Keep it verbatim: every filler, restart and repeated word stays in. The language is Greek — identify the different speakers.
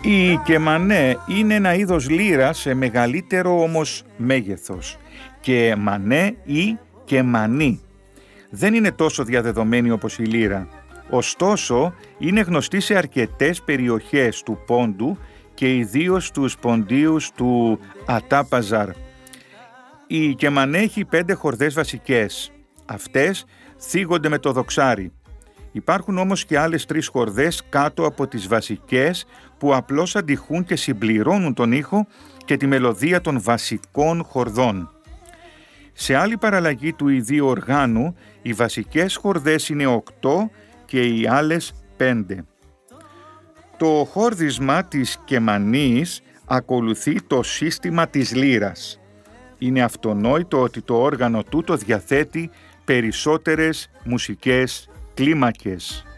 Speaker 1: Η κεμανέ είναι ένα είδος λύρα σε μεγαλύτερο όμως μέγεθος. Κεμανέ ή κεμανή. Δεν είναι τόσο διαδεδομένη όπως η λύρα. Ωστόσο, είναι γνωστή σε αρκετές περιοχές του Πόντου και ιδίως στους ποντίους του Ατάπαζαρ. Η κεμανέ έχει πέντε χορδές βασικές. Αυτές θίγονται με το δοξάρι. Υπάρχουν όμως και άλλες τρεις χορδές κάτω από τις βασικές που απλώς αντιχούν και συμπληρώνουν τον ήχο και τη μελωδία των βασικών χορδών. Σε άλλη παραλλαγή του ιδίου οργάνου, οι βασικές χορδές είναι οκτώ και οι άλλες πέντε. Το χόρδισμα της κεμανής ακολουθεί το σύστημα της λύρας. Είναι αυτονόητο ότι το όργανο τούτο διαθέτει περισσότερες μουσικές κλίμακες.